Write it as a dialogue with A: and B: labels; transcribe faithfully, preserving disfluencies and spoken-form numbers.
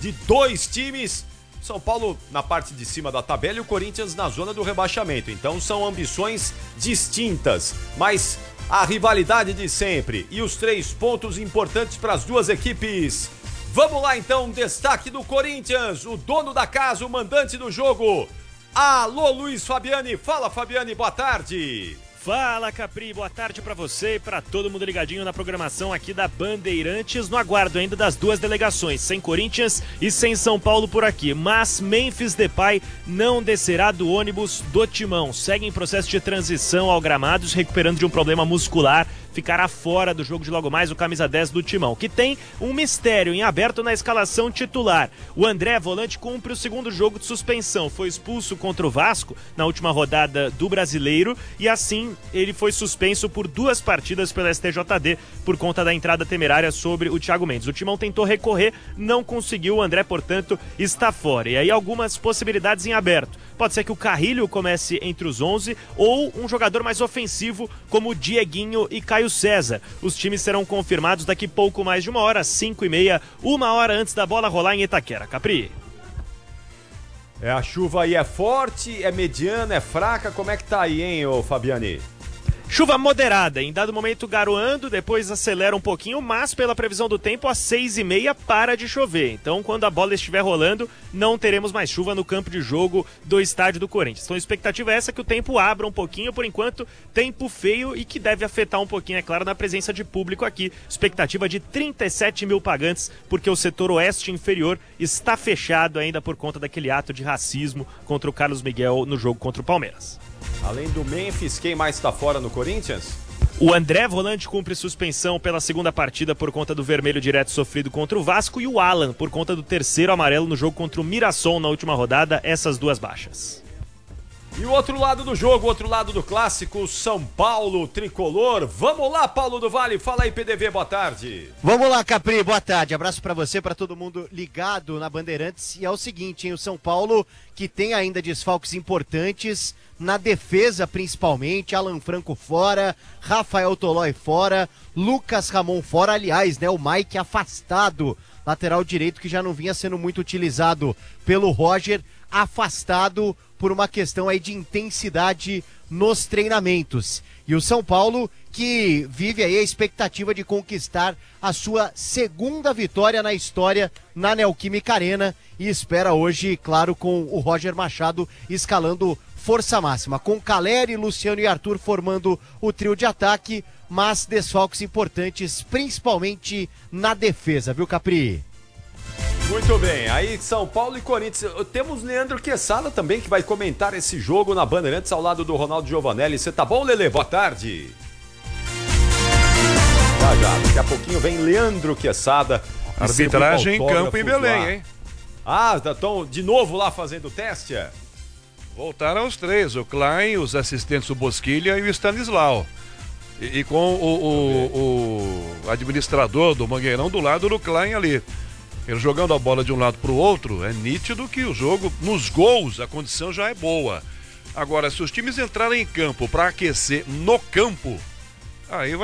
A: de dois times. São Paulo na parte de cima da tabela e o Corinthians na zona do rebaixamento. Então são ambições distintas, mas a rivalidade de sempre e os três pontos importantes para as duas equipes. Vamos lá então, destaque do Corinthians, o dono da casa, o mandante do jogo. Alô, Luiz Fabiani. Fala, Fabiani, boa tarde.
B: Fala, Capri, boa tarde pra você e pra todo mundo ligadinho na programação aqui da Bandeirantes, no aguardo ainda das duas delegações, sem Corinthians e sem São Paulo por aqui, mas Memphis Depay não descerá do ônibus do Timão, segue em processo de transição ao gramado, se recuperando de um problema muscular, ficará fora do jogo de logo mais o camisa dez do Timão, que tem um mistério em aberto na escalação titular. O André, volante, cumpre o segundo jogo de suspensão, foi expulso contra o Vasco na última rodada do Brasileiro e assim ele foi suspenso por duas partidas pela S T J D por conta da entrada temerária sobre o Thiago Mendes. O Timão tentou recorrer, não conseguiu, o André, portanto, está fora. E aí algumas possibilidades em aberto. Pode ser que o Carrilho comece entre os onze ou um jogador mais ofensivo como Dieguinho e Caio César. Os times serão confirmados daqui pouco mais de uma hora, cinco e meia, uma hora antes da bola rolar em Itaquera. Capri.
A: É, a chuva aí é forte, é mediana, é fraca, como é que tá aí, hein, ô Fabiani?
B: Chuva moderada, em dado momento garoando, depois acelera um pouquinho, mas pela previsão do tempo, às seis e meia para de chover. Então, quando a bola estiver rolando, não teremos mais chuva no campo de jogo do estádio do Corinthians. Então, a expectativa é essa, que o tempo abra um pouquinho, por enquanto, tempo feio e que deve afetar um pouquinho, é claro, na presença de público aqui. Expectativa de trinta e sete mil pagantes, porque o setor oeste inferior está fechado ainda por conta daquele ato de racismo contra o Carlos Miguel no jogo contra o Palmeiras.
A: Além do Memphis, quem mais está fora no Corinthians?
B: O André, volante, cumpre suspensão pela segunda partida por conta do vermelho direto sofrido contra o Vasco, e o Alan por conta do terceiro amarelo no jogo contra o Mirassol na última rodada, essas duas baixas.
A: E o outro lado do jogo, o outro lado do clássico, São Paulo, tricolor. Vamos lá, Paulo do Vale, fala aí, P D V, boa tarde.
C: Vamos lá, Capri, boa tarde, abraço pra você, pra todo mundo ligado na Bandeirantes. E é o seguinte, hein, o São Paulo, que tem ainda desfalques importantes, na defesa principalmente, Alan Franco fora, Rafael Tolói fora, Lucas Ramon fora, aliás, né, o Mike afastado, lateral direito que já não vinha sendo muito utilizado pelo Roger, afastado por uma questão aí de intensidade nos treinamentos. E o São Paulo que vive aí a expectativa de conquistar a sua segunda vitória na história na Neoquímica Arena e espera hoje, claro, com o Roger Machado escalando força máxima, com Caleri, Luciano e Arthur formando o trio de ataque, mas desfalques importantes, principalmente na defesa, viu, Capri?
A: Muito bem, aí São Paulo e Corinthians. Temos Leandro Quesada também, que vai comentar esse jogo na Bandeirantes ao lado do Ronaldo Giovanelli. Você tá bom, Lelê? Boa tarde. Já, já, daqui a pouquinho vem Leandro Quesada.
D: Arbitragem em campo em Belém, lá. Hein?
A: Ah, estão de novo lá fazendo o teste? É?
D: Voltaram os três, o Klein, os assistentes, o Bosquilha e o Stanislau. E, e com o, o, o administrador do Mangueirão do lado do Klein ali. Ele jogando a bola de um lado para o outro, é nítido que o jogo, nos gols, a condição já é boa. Agora, se os times entrarem em campo para aquecer no campo, aí vai